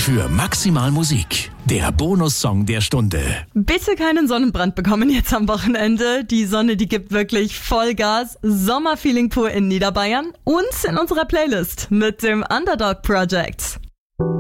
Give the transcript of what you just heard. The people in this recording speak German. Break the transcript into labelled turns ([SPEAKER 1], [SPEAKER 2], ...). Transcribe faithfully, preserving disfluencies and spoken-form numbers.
[SPEAKER 1] für Maximal Musik. Der Bonussong der Stunde.
[SPEAKER 2] Bitte keinen Sonnenbrand bekommen jetzt am Wochenende. Die Sonne, die gibt wirklich Vollgas. Sommerfeeling pur in Niederbayern und in unserer Playlist mit dem Underdog Project.